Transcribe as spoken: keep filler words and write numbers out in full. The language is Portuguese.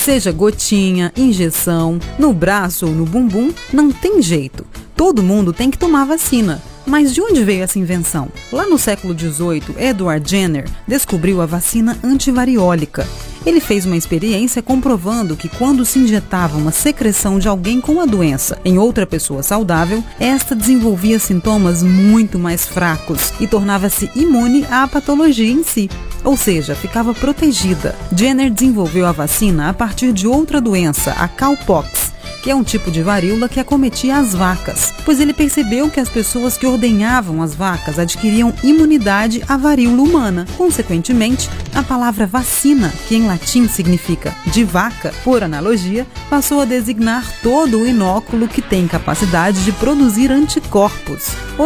Seja gotinha, injeção, no braço ou no bumbum, não tem jeito. Todo mundo tem que tomar vacina. Mas de onde veio essa invenção? Lá no século dezoito, Edward Jenner descobriu a vacina antivariólica. Ele fez uma experiência comprovando que quando se injetava uma secreção de alguém com a doença em outra pessoa saudável, esta desenvolvia sintomas muito mais fracos e tornava-se imune à patologia em si. Ou seja, ficava protegida. Jenner desenvolveu a vacina a partir de outra doença, a cowpox, que é um tipo de varíola que acometia as vacas, pois ele percebeu que as pessoas que ordenhavam as vacas adquiriam imunidade à varíola humana. Consequentemente, a palavra vacina, que em latim significa de vaca, por analogia, passou a designar todo o inóculo que tem capacidade de produzir anticorpos.